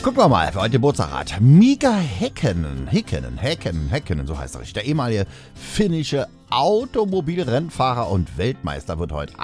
Gucken wir mal, wer heute Geburtstag hat. Mika Häkkinen, so heißt er richtig. Der ehemalige finnische Automobilrennfahrer und Weltmeister wird heute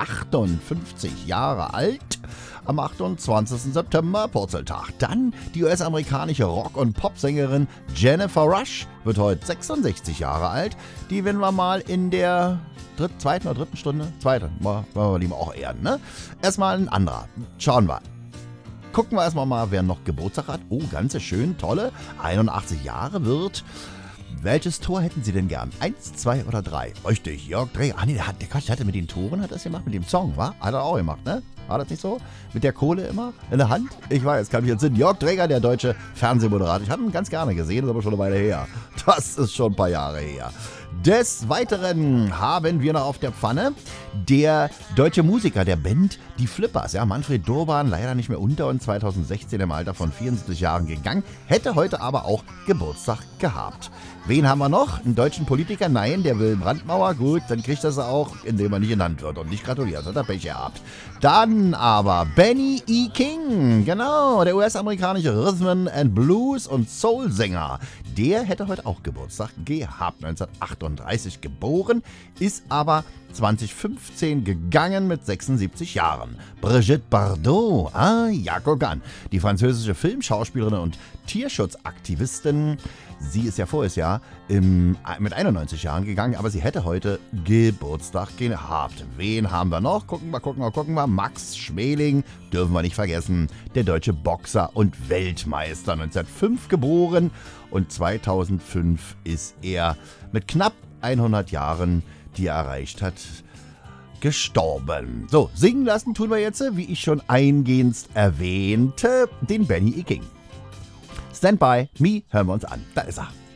58 Jahre alt. Am 28. September, Purzeltag. Dann die US-amerikanische Rock- und Popsängerin Jennifer Rush wird heute 66 Jahre alt. Die werden wir mal in der zweiten oder dritten Stunde. Zweite, wollen wir lieber auch ehren, ne? Erstmal ein anderer. Schauen wir. Gucken wir erstmal mal, wer noch Geburtstag hat. Oh, ganz schön, tolle. 81 Jahre wird. Welches Tor hätten Sie denn gern? 1, 2 oder 3? Richtig, Jörg Dräger. Ah nee, der hatte mit den Toren, hat das gemacht, mit dem Song, wa? Hat er auch gemacht, ne? War das nicht so? Mit der Kohle immer in der Hand? Ich weiß, kann mich jetzt Jörg Dräger, der deutsche Fernsehmoderator. Ich habe ihn ganz gerne gesehen, ist aber schon eine Weile her. Das ist schon ein paar Jahre her. Des Weiteren haben wir noch auf der Pfanne der deutsche Musiker der Band Die Flippers. Ja, Manfred Durban, leider nicht mehr unter uns, 2016 im Alter von 74 Jahren gegangen, hätte heute aber auch Geburtstag gehabt. Wen haben wir noch? Einen deutschen Politiker? Nein, der Wilhelm Brandmauer. Gut, dann kriegt er sie auch, indem er nicht genannt wird und nicht gratuliert. Hat er Pech gehabt. Dann aber Benny E. King. Genau, der US-amerikanische Rhythm and Blues und Soul-Sänger. Der hätte heute auch Geburtstag gehabt. 1938 geboren, ist aber 2015 gegangen mit 76 Jahren. Brigitte Bardot, ja, guck an. Die französische Filmschauspielerin und Tierschutzaktivistin. Sie ist ja voriges Jahr mit 91 Jahren gegangen, aber sie hätte heute Geburtstag gehabt. Wen haben wir noch? Gucken wir. Max Schmeling, dürfen wir nicht vergessen. Der deutsche Boxer und Weltmeister, 1905 geboren. Und 2005 ist er mit knapp 100 Jahren, die er erreicht hat, gestorben. So, singen lassen tun wir jetzt, wie ich schon eingehend erwähnte, den Benny E. King. Stand By Me hören wir uns an. Da ist er.